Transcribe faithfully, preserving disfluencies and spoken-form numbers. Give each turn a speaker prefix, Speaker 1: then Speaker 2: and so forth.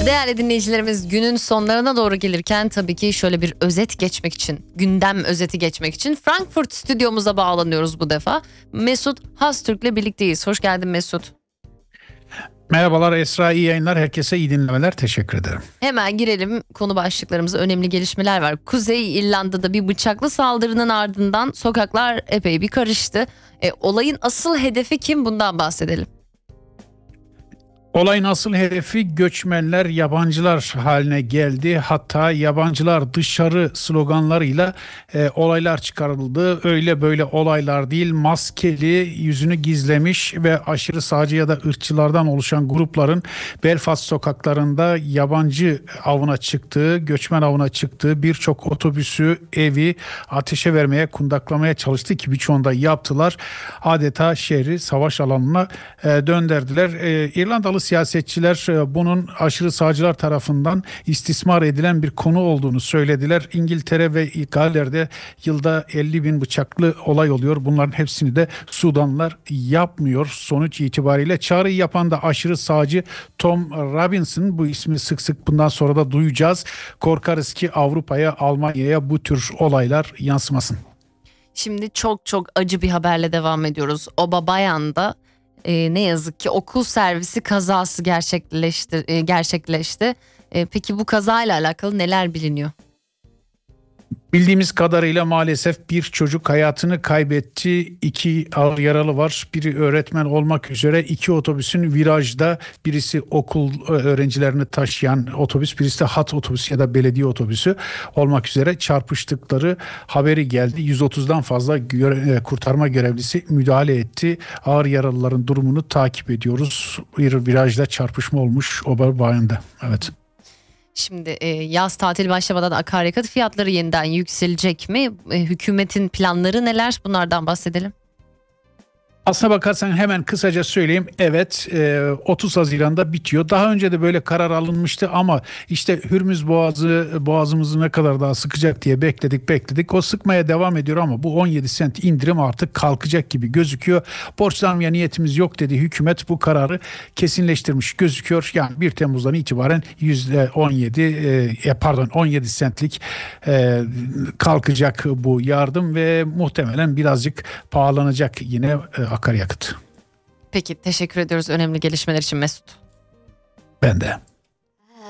Speaker 1: Değerli dinleyicilerimiz, günün sonlarına doğru gelirken tabii ki şöyle bir özet geçmek için, gündem özeti geçmek için Frankfurt stüdyomuza bağlanıyoruz bu defa. Mesut Haztürk'le birlikteyiz. Hoş geldin Mesut.
Speaker 2: Merhabalar Esra, iyi yayınlar. Herkese iyi dinlemeler. Teşekkür ederim.
Speaker 1: Hemen girelim konu başlıklarımıza. Önemli gelişmeler var. Kuzey İrlanda'da bir bıçaklı saldırının ardından sokaklar epey bir karıştı. E, olayın asıl hedefi kim? Bundan bahsedelim.
Speaker 2: Olayın asıl hedefi göçmenler, yabancılar haline geldi. Hatta yabancılar dışarı sloganlarıyla e, olaylar çıkarıldı. Öyle böyle olaylar değil, maskeli, yüzünü gizlemiş ve aşırı sağcı ya da ırkçılardan oluşan grupların Belfast sokaklarında yabancı avına çıktığı, göçmen avına çıktığı birçok otobüsü, evi ateşe vermeye, kundaklamaya çalıştı ki birçoğunda yaptılar. Adeta şehri savaş alanına e, döndürdüler. E, İrlandalı siyasetçiler bunun aşırı sağcılar tarafından istismar edilen bir konu olduğunu söylediler. İngiltere ve Galler'de yılda elli bin bıçaklı olay oluyor. Bunların hepsini de Sudanlılar yapmıyor. Sonuç itibariyle çağrıyı yapan da aşırı sağcı Tom Robinson. Bu ismi sık sık bundan sonra da duyacağız. Korkarız ki Avrupa'ya, Almanya'ya bu tür olaylar yansımasın.
Speaker 1: Şimdi çok çok acı bir haberle devam ediyoruz. Obabayan'da Ee, ne yazık ki okul servisi kazası gerçekleşti. E, gerçekleşti. E, peki bu kazayla alakalı neler biliniyor?
Speaker 2: Bildiğimiz kadarıyla maalesef bir çocuk hayatını kaybetti. İki ağır yaralı var. Biri öğretmen olmak üzere iki otobüsün virajda, birisi okul öğrencilerini taşıyan otobüs, birisi de hat otobüsü ya da belediye otobüsü olmak üzere çarpıştıkları haberi geldi. yüz otuzdan fazla göre, kurtarma görevlisi müdahale etti. Ağır yaralıların durumunu takip ediyoruz. Bir virajda çarpışma olmuş Oberbayern'da. Evet.
Speaker 1: Şimdi e, yaz tatili başlamadan akaryakıt fiyatları yeniden yükselecek mi? E, hükümetin planları neler? Bunlardan bahsedelim.
Speaker 2: Aslına bakarsan hemen kısaca söyleyeyim. Evet, otuz Haziran'da bitiyor. Daha önce de böyle karar alınmıştı ama işte Hürmüz Boğazı boğazımızı ne kadar daha sıkacak diye bekledik bekledik. O sıkmaya devam ediyor ama bu on yedi sent indirim artık kalkacak gibi gözüküyor. Borçlanmaya niyetimiz yok dedi hükümet, bu kararı kesinleştirmiş gözüküyor. Yani bir Temmuz'dan itibaren yüzde on yedi pardon on yedi sentlik kalkacak bu yardım ve muhtemelen birazcık pahalanacak yine akaryakıt.
Speaker 1: Peki, teşekkür ediyoruz önemli gelişmeler için Mesut.
Speaker 2: Ben de.